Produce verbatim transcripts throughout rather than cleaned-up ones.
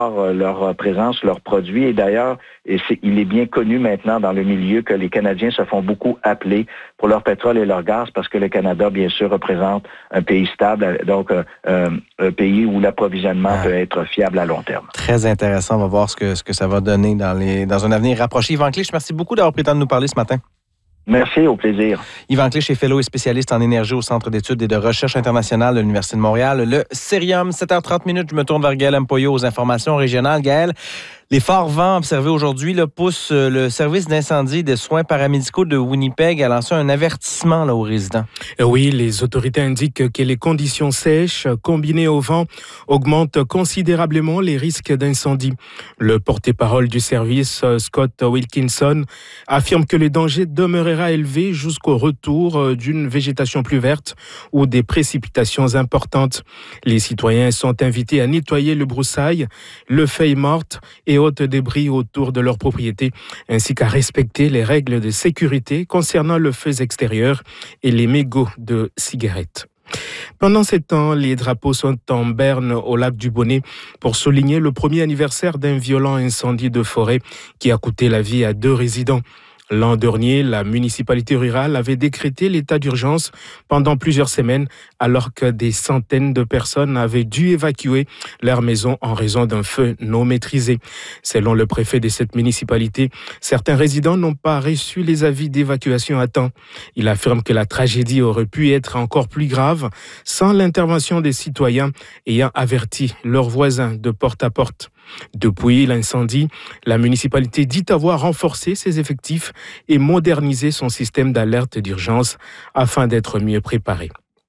leur présence, leurs produits. Et d'ailleurs, et c'est, il est bien connu maintenant dans le milieu que les Canadiens se font beaucoup appeler pour leur pétrole et leur gaz parce que le Canada, bien sûr, représente un pays stable, donc euh, un pays où l'approvisionnement ah. peut être fiable à long terme. Très intéressant. On va voir ce que, ce que ça va donner dans, les, dans un avenir rapproché. Yvan Clich, merci beaucoup d'avoir pris le temps de nous parler ce matin. Merci, au plaisir. Yvan Clich est fellow et spécialiste en énergie au Centre d'études et de recherche internationale de l'Université de Montréal, le Cerium. sept heures trente minutes, je me tourne vers Gaël Mpoyo aux informations régionales. Gaël, les forts vents observés aujourd'hui là, poussent le service d'incendie et de soins paramédicaux de Winnipeg à lancer un avertissement là, aux résidents. Oui, les autorités indiquent que les conditions sèches combinées au vent augmentent considérablement les risques d'incendie. Le porte-parole du service, Scott Wilkinson, affirme que les dangers demeurera élevé jusqu'au retour d'une végétation plus verte ou des précipitations importantes. Les citoyens sont invités à nettoyer le broussailles, le feuille morte et autres débris autour de leur propriété, ainsi qu'à respecter les règles de sécurité concernant le feu extérieur et les mégots de cigarettes. Pendant ces temps, les drapeaux sont en berne au lac du Bonnet pour souligner le premier anniversaire d'un violent incendie de forêt qui a coûté la vie à deux résidents. L'an dernier, la municipalité rurale avait décrété l'état d'urgence pendant plusieurs semaines alors que des centaines de personnes avaient dû évacuer leur maison en raison d'un feu non maîtrisé. Selon le préfet de cette municipalité, certains résidents n'ont pas reçu les avis d'évacuation à temps. Il affirme que la tragédie aurait pu être encore plus grave sans l'intervention des citoyens ayant averti leurs voisins de porte à porte. Depuis l'incendie, la municipalité dit avoir renforcé ses effectifs et modernisé son système d'alerte d'urgence afin d'être mieux préparé.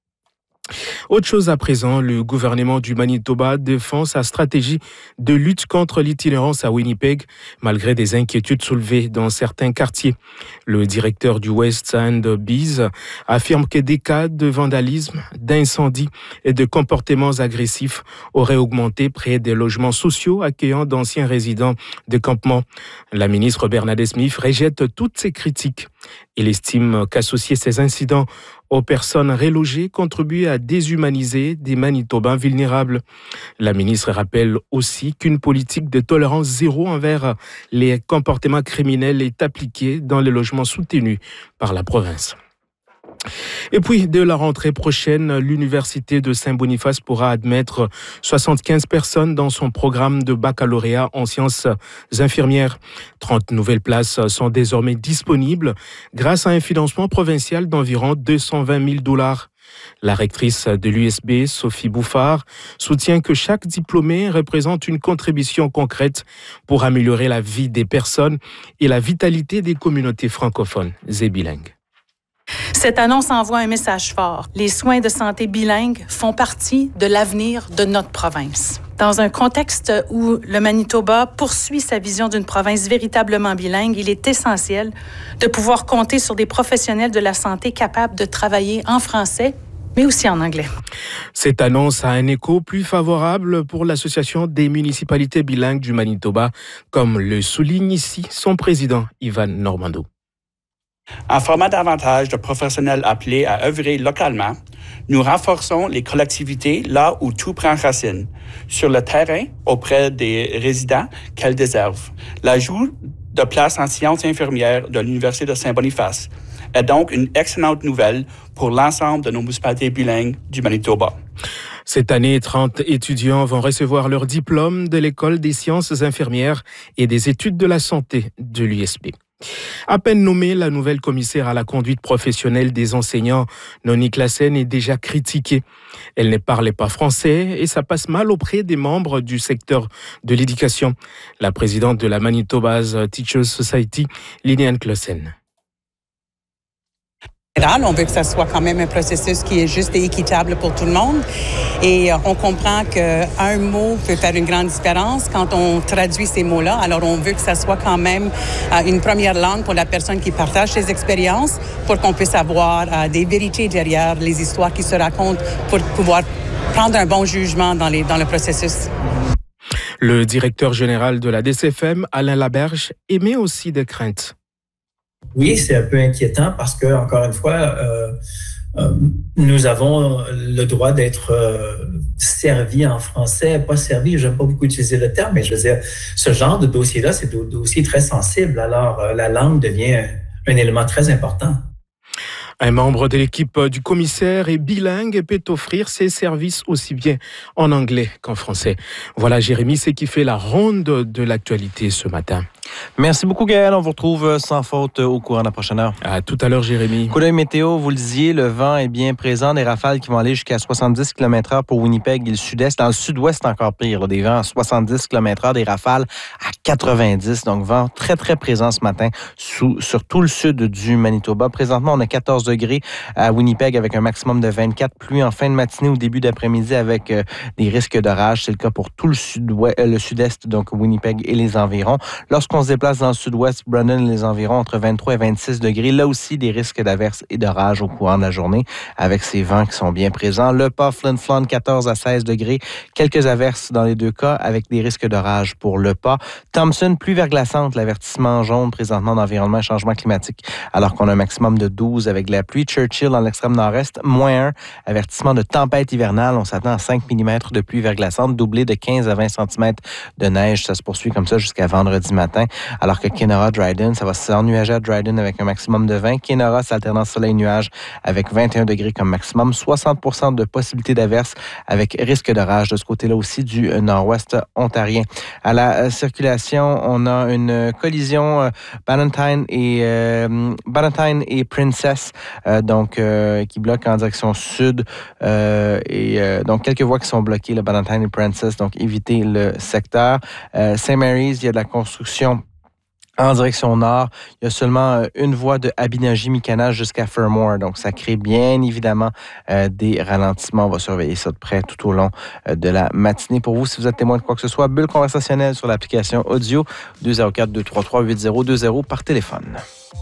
Autre chose à présent, le gouvernement du Manitoba défend sa stratégie de lutte contre l'itinérance à Winnipeg, malgré des inquiétudes soulevées dans certains quartiers. Le directeur du West End Bees affirme que des cas de vandalisme, d'incendie et de comportements agressifs auraient augmenté près des logements sociaux accueillant d'anciens résidents de campement. La ministre Bernadette Smith rejette toutes ces critiques. Il estime qu'associer ces incidents aux personnes relogées contribue à déshumaniser des Manitobains vulnérables. La ministre rappelle aussi qu'une politique de tolérance zéro envers les comportements criminels est appliquée dans les logements soutenus par la province. Et puis, dès la rentrée prochaine, l'Université de Saint-Boniface pourra admettre soixante-quinze personnes dans son programme de baccalauréat en sciences infirmières. trente nouvelles places sont désormais disponibles grâce à un financement provincial d'environ deux cent vingt mille dollars. La rectrice de l'U S B, Sophie Bouffard, soutient que chaque diplômé représente une contribution concrète pour améliorer la vie des personnes et la vitalité des communautés francophones et bilingues. Cette annonce envoie un message fort. Les soins de santé bilingues font partie de l'avenir de notre province. Dans un contexte où le Manitoba poursuit sa vision d'une province véritablement bilingue, il est essentiel de pouvoir compter sur des professionnels de la santé capables de travailler en français, mais aussi en anglais. Cette annonce a un écho plus favorable pour l'Association des municipalités bilingues du Manitoba, comme le souligne ici son président, Ivan Normando. En formant davantage de professionnels appelés à œuvrer localement, nous renforçons les collectivités là où tout prend racine, sur le terrain auprès des résidents qu'elles déservent. L'ajout de places en sciences infirmières de l'Université de Saint-Boniface est donc une excellente nouvelle pour l'ensemble de nos municipalités bilingues du Manitoba. Cette année, trente étudiants vont recevoir leur diplôme de l'École des sciences infirmières et des études de la santé de l'U S B. À peine nommée, la nouvelle commissaire à la conduite professionnelle des enseignants, Noni Classen, est déjà critiquée. Elle ne parlait pas français et ça passe mal auprès des membres du secteur de l'éducation. La présidente de la Manitoba's Teachers Society, Liliane Classen. On veut que ça soit quand même un processus qui est juste et équitable pour tout le monde. Et on comprend qu'un mot peut faire une grande différence quand on traduit ces mots-là. Alors, on veut que ça soit quand même une première langue pour la personne qui partage ses expériences, pour qu'on puisse avoir des vérités derrière les histoires qui se racontent, pour pouvoir prendre un bon jugement dans, les, dans le processus. Le directeur général de la D C F M, Alain Laberge, émet aussi des craintes. Oui, c'est un peu inquiétant parce que, encore une fois, euh, euh, nous avons le droit d'être euh, servis en français, pas servis, j'aime pas beaucoup utiliser le terme, mais je veux dire, ce genre de dossier-là, c'est des dossiers très sensibles. Alors, euh, la langue devient un, un élément très important. Un membre de l'équipe du commissaire est bilingue et peut offrir ses services aussi bien en anglais qu'en français. Voilà, Jérémy, c'est qui fait la ronde de l'actualité ce matin. Merci beaucoup, Gaël. On vous retrouve sans faute au courant de la prochaine heure. À tout à l'heure, Jérémy. Coup d'œil météo, vous le disiez, le vent est bien présent. Des rafales qui vont aller jusqu'à soixante-dix kilomètres heure pour Winnipeg et le sud-est. Dans le sud-ouest, encore pire. Là, des vents à soixante-dix kilomètres heure, des rafales à quatre-vingt-dix. Donc, vent très, très présent ce matin sous, sur tout le sud du Manitoba. Présentement, on a quatorze degrés à Winnipeg avec un maximum de vingt-quatre. Pluie en fin de matinée ou début d'après-midi avec euh, des risques d'orage. C'est le cas pour tout le, sud-ouest, euh, le sud-est, donc Winnipeg et les environs. Lorsqu'on se déplace dans le sud-ouest, Brandon et les environs, entre vingt-trois et vingt-six degrés. Là aussi, des risques d'averses et d'orage au courant de la journée avec ces vents qui sont bien présents. Le Pas, Flin Flon, quatorze à seize degrés. Quelques averses dans les deux cas avec des risques d'orage pour Le Pas. Thompson, pluie verglaçante, l'avertissement jaune présentement d'environnement et changement climatique alors qu'on a un maximum de douze avec de la pluie. Churchill, dans l'extrême nord-est, moins un. Avertissement de tempête hivernale. On s'attend à cinq millimètres de pluie verglaçante, doublé de quinze à vingt centimètres de neige. Ça se poursuit comme ça jusqu'à vendredi matin. Alors que Kenora, Dryden, ça va s'ennuager à Dryden avec un maximum de vingt. Kenora, c'est alternance soleil-nuage avec vingt et un degrés comme maximum. soixante pour cent de possibilité d'averse avec risque d'orage de ce côté-là aussi du nord-ouest ontarien. À la circulation, on a une collision euh, Ballantine et euh, Ballantine et Princess, euh, donc euh, qui bloque en direction sud. Euh, et euh, donc quelques voies qui sont bloquées, le Ballantine et Princess, donc évitez le secteur. Euh, Saint Mary's, il y a de la construction en direction nord. Il y a seulement une voie de Abinaji-Mikana jusqu'à Fermor. Donc, ça crée bien évidemment euh, des ralentissements. On va surveiller ça de près tout au long euh, de la matinée. Pour vous, si vous êtes témoin de quoi que ce soit, bulle conversationnelle sur l'application audio deux zéro quatre deux trois trois huit zéro deux zéro par téléphone.